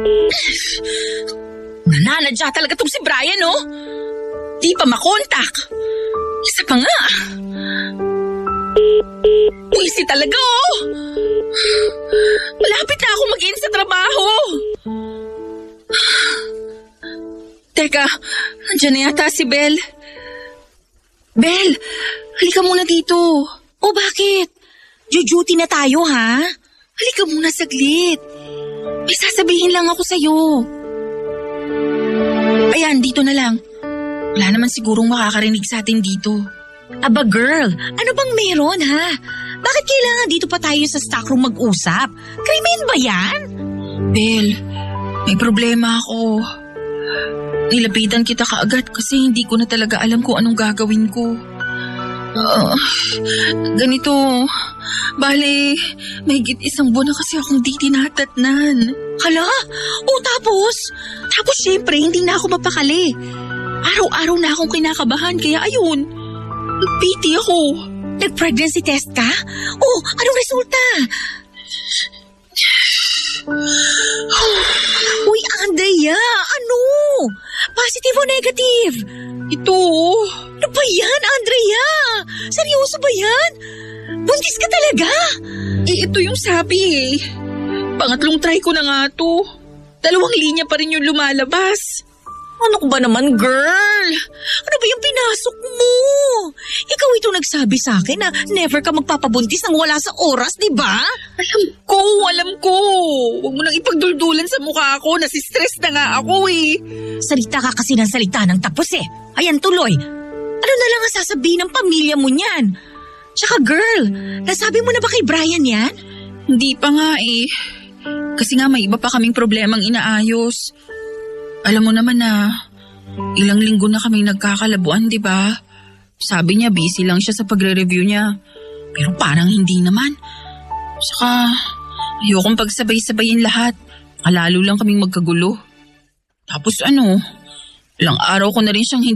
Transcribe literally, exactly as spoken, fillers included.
Nananadya talaga tong si Brian, no? Di pa makontak. Isa pa nga. Puwisi talaga, oh. Malapit na ako mag-in sa trabaho. Teka, andyan na yata si Belle. Belle, halika muna dito. O bakit? Duty na tayo, ha? Halika muna saglit. May sasabihin lang ako sa'yo. Ayan, dito na lang. Wala naman sigurong makakarinig sa atin dito. Aba girl, ano bang meron, ha? Bakit kailangan dito pa tayo sa stockroom mag-usap? Krimen ba yan? Belle, may problema ako. Nilapitan kita kaagad kasi hindi ko na talaga alam kung anong gagawin ko. Uh, ganito, bale, mahigit isang buwan na kasi akong di tinatatnan. Hala? O tapos? Tapos syempre, hindi na ako mapakali. Araw-araw na akong kinakabahan kaya ayun, nagpiti ako. Nag-pregnancy test ka? Oh, anong resulta? Uy, Andrea, ano? Positive o negative? Ito. Ano ba yan, Andrea? Seryoso ba yan? Buntis ka talaga? Eh, ito yung sabi eh. Pangatlong try ko na nga to. Dalawang linya pa rin yung lumalabas. Ano ko ba naman, girl? Ano ba yung pinasok mo? Ikaw itong nagsabi sa akin na never ka magpapabuntis nang wala sa oras, di ba? Alam ko, alam ko. Huwag mo nang ipagduldulan sa mukha ko. Nasistress na nga ako eh. Salita ka kasi ng salita ng tapos eh. Ayan tuloy. Ano na lang ang sasabihin ng pamilya mo niyan? Tsaka girl, nasabi mo na ba kay Brian yan? Hindi pa nga eh. Kasi nga may iba pa kaming problemang inaayos. Alam mo naman na ilang linggo na kaming nagkakalabuan, di ba? Sabi niya busy lang siya sa pagre-review niya. Pero parang hindi naman. Saka ayokong pagsabay-sabayin lahat. Lalo lang kaming magkagulo. Tapos ano, ilang araw ko na rin siyang hindi